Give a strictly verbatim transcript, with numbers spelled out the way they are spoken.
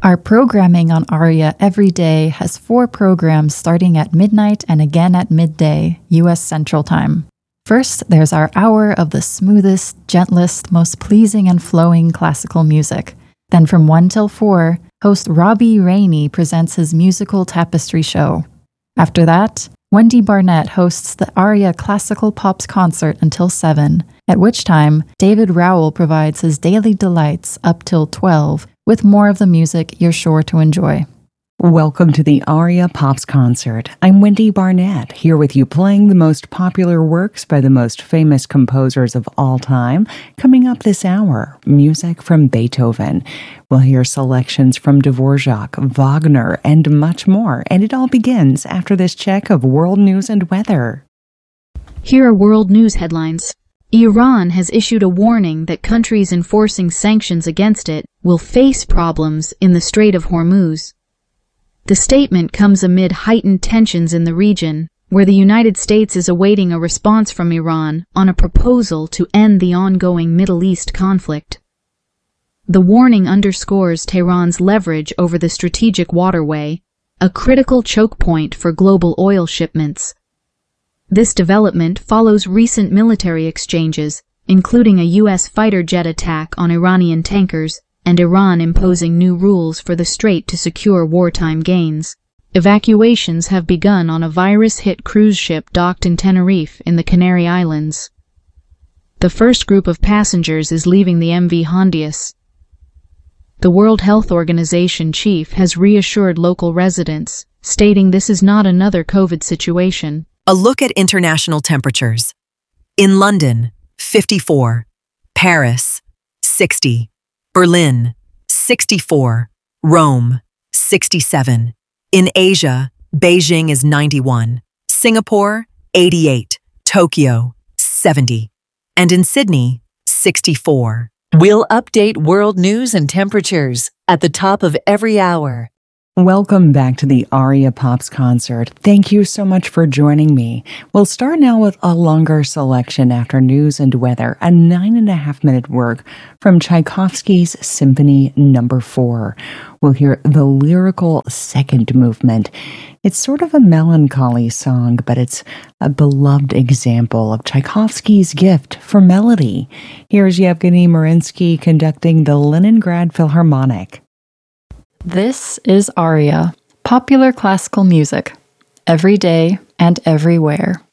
Our programming on Aria every day has four programs starting at midnight and again at midday, U S Central Time. First, there's our hour of the smoothest, gentlest, most pleasing and flowing classical music. Then from one till four, host Robbie Rainey presents his musical tapestry show. After that, Wendy Barnett hosts the Aria Classical Pops concert until seven, at which time David Rowell provides his daily delights up till twelve, with more of the music you're sure to enjoy. Welcome to the Aria Pops concert. I'm Wendy Barnett, here with you playing the most popular works by the most famous composers of all time. Coming up this hour, music from Beethoven. We'll hear selections from Dvorak, Wagner, and much more. And it all begins after this check of world news and weather. Here are world news headlines. Iran has issued a warning that countries enforcing sanctions against it will face problems in the Strait of Hormuz. The statement comes amid heightened tensions in the region, where the United States is awaiting a response from Iran on a proposal to end the ongoing Middle East conflict. The warning underscores Tehran's leverage over the strategic waterway, a critical choke point for global oil shipments. This development follows recent military exchanges, including a U S fighter jet attack on Iranian tankers, and Iran imposing new rules for the strait to secure wartime gains. Evacuations have begun on a virus-hit cruise ship docked in Tenerife in the Canary Islands. The first group of passengers is leaving the M V Hondius. The World Health Organization chief has reassured local residents, stating this is not another COVID situation. A look at international temperatures. In London, fifty-four. Paris, sixty. Berlin, sixty-four. Rome, sixty-seven. In Asia, Beijing is ninety-one. Singapore, eighty-eight. Tokyo, seventy. And in Sydney, sixty-four. We'll update world news and temperatures at the top of every hour. Welcome back to the Aria Pops concert. Thank you so much for joining me. We'll start now with a longer selection after news and weather, a nine and a half minute work from Tchaikovsky's Symphony Number Four. We'll hear the lyrical second movement. It's sort of a melancholy song, but it's a beloved example of Tchaikovsky's gift for melody. Here's Yevgeny Marinsky conducting the Leningrad Philharmonic. This is Aria, popular classical music, every day and everywhere.